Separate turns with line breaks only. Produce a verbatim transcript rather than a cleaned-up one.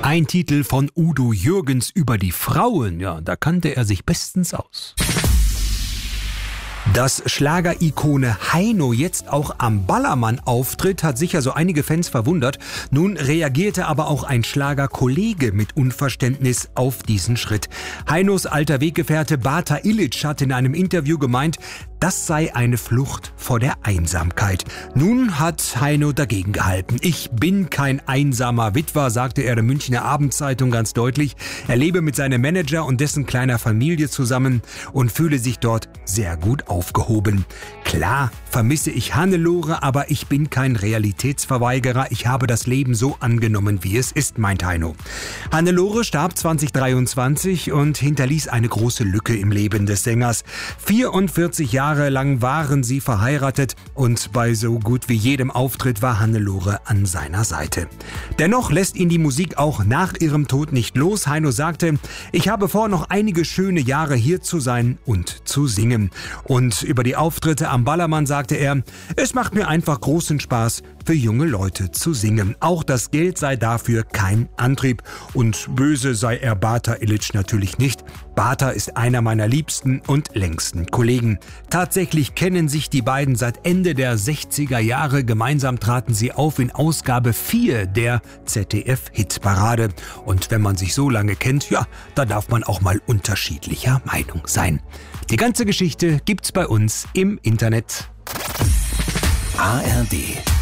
Ein Titel von Udo Jürgens über die Frauen, ja, da kannte er sich bestens aus. Dass Schlager-Ikone Heino jetzt auch am Ballermann auftritt, hat sicher so einige Fans verwundert. Nun reagierte aber auch ein Schlagerkollege mit Unverständnis auf diesen Schritt. Heinos alter Weggefährte Bata Illich hat in einem Interview gemeint, das sei eine Flucht vor der Einsamkeit. Nun hat Heino dagegen gehalten. Ich bin kein einsamer Witwer, sagte er der Münchner Abendzeitung ganz deutlich. Er lebe mit seinem Manager und dessen kleiner Familie zusammen und fühle sich dort sehr gut aufgehoben. Klar vermisse ich Hannelore, aber ich bin kein Realitätsverweigerer. Ich habe das Leben so angenommen, wie es ist, meint Heino. Hannelore starb zwanzig dreiundzwanzig und hinterließ eine große Lücke im Leben des Sängers. vierundvierzig Jahre lang waren sie verheiratet und bei so gut wie jedem Auftritt war Hannelore an seiner Seite. Dennoch lässt ihn die Musik auch nach ihrem Tod nicht los. Heino sagte, ich habe vor, noch einige schöne Jahre hier zu sein und zu singen. Und über die Auftritte am Ballermann sagte er, es macht mir einfach großen Spaß, für junge Leute zu singen. Auch das Geld sei dafür kein Antrieb. Und böse sei er Bata Illich natürlich nicht. Bata ist einer meiner liebsten und längsten Kollegen. Tatsächlich kennen sich die beiden seit Ende der sechziger Jahre. Gemeinsam traten sie auf in Ausgabe vier der Z D F-Hitparade. Und wenn man sich so lange kennt, ja, da darf man auch mal unterschiedlicher Meinung sein. Die ganze Geschichte gibt's bei uns im Internet.
A R D